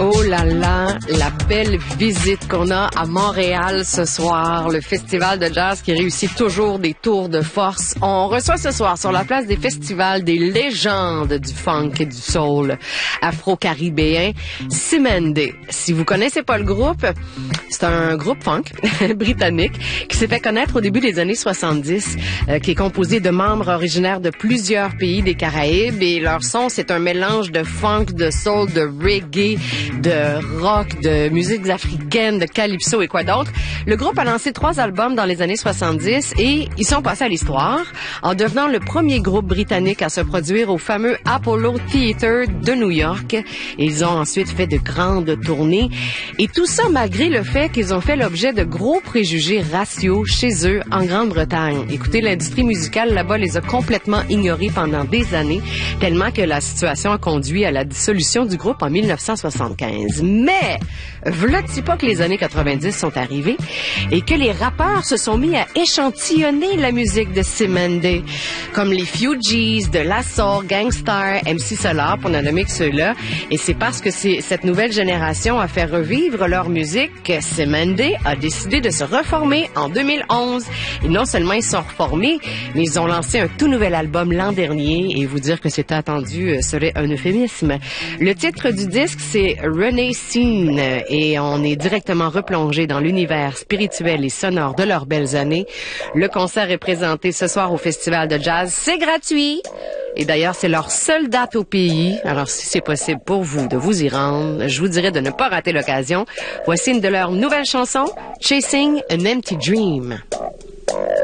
Oh là là, la belle visite qu'on a à Montréal ce soir, le festival de jazz qui réussit toujours des tours de force. On reçoit ce soir sur la place des festivals des légendes du funk et du soul afro-caribéen, Cymende. Si vous connaissez pas le groupe, c'est un groupe funk britannique qui s'est fait connaître au début des années 70, qui est composé de membres originaires de plusieurs pays des Caraïbes, et leur son, c'est un mélange de funk, de soul, de reggae, de rock, de musiques africaines, de calypso et quoi d'autre. Le groupe a lancé 3 albums dans les années 70 et ils sont passés à l'histoire en devenant le premier groupe britannique à se produire au fameux Apollo Theater de New York. Et ils ont ensuite fait de grandes tournées. Et tout ça malgré le fait qu'ils ont fait l'objet de gros préjugés raciaux chez eux en Grande-Bretagne. Écoutez, l'industrie musicale là-bas les a complètement ignorés pendant des années, tellement que la situation a conduit à la dissolution du groupe en 1975. Mais, v'là-t-il pas que les années 90 sont arrivées et que les rappeurs se sont mis à échantillonner la musique de Cymende, comme les Fugees, De La Soul, Gangstar, MC Solar, pour ne nommer que ceux-là. Et c'est parce que cette nouvelle génération a fait revivre leur musique que Cymende a décidé de se reformer en 2011. Et non seulement ils sont reformés, mais ils ont lancé un tout nouvel album l'an dernier, et vous dire que c'était attendu serait un euphémisme. Le titre du disque, c'est Renaissine, et on est directement replongé dans l'univers spirituel et sonore de leurs belles années. Le concert est présenté ce soir au Festival de Jazz. C'est gratuit! Et d'ailleurs, c'est leur seule date au pays. Alors, si c'est possible pour vous de vous y rendre, je vous dirais de ne pas rater l'occasion. Voici une de leurs nouvelles chansons, Chasing an Empty Dream.